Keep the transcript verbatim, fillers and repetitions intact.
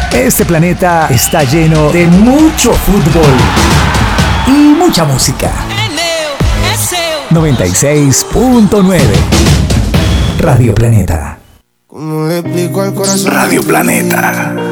Este planeta está lleno de mucho fútbol y mucha música. noventa y seis punto nueve Radio Planeta. ¿Cómo le explico al corazón? Radio Planeta.